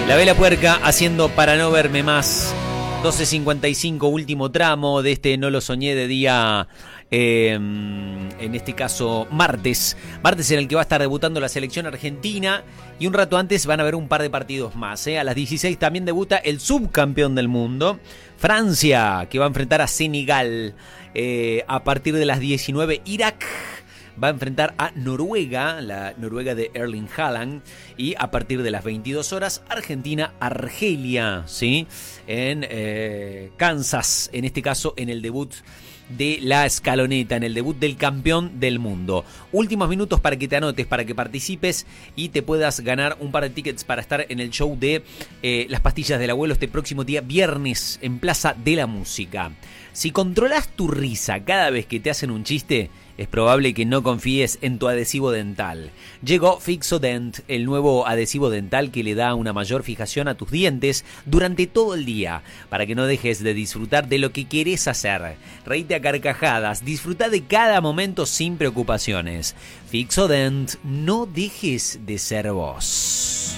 La Vela Puerca haciendo Para no verme más. 12:55, último tramo de este No lo soñé de día, en este caso martes en el que va a estar debutando la selección argentina, y un rato antes van a haber un par de partidos más. A las 16 también debuta el subcampeón del mundo, Francia, que va a enfrentar a Senegal. A partir de las 19, Irak va a enfrentar a Noruega, la Noruega de Erling Haaland, y a partir de las 22 horas, Argentina-Argelia, ¿sí? En Kansas, en este caso en el debut de la escaloneta, en el debut del campeón del mundo. Últimos minutos para que te anotes, para que participes y te puedas ganar un par de tickets para estar en el show de Las Pastillas del Abuelo este próximo día viernes en Plaza de la Música. Si controlas tu risa cada vez que te hacen un chiste, es probable que no confíes en tu adhesivo dental. Llegó Fixodent, el nuevo adhesivo dental que le da una mayor fijación a tus dientes durante todo el día, para que no dejes de disfrutar de lo que querés hacer. Reíte a carcajadas, disfruta de cada momento sin preocupaciones. Fixodent, no dejes de ser vos.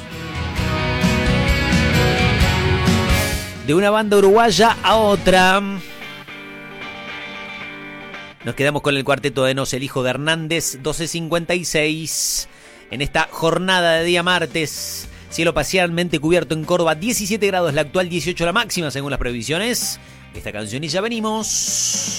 De una banda uruguaya a otra, nos quedamos con el cuarteto de Nos, el hijo de Hernández. 12:56 en esta jornada de día martes. Cielo parcialmente cubierto en Córdoba, 17 grados la actual, 18 la máxima según las previsiones. Esta canción y ya venimos.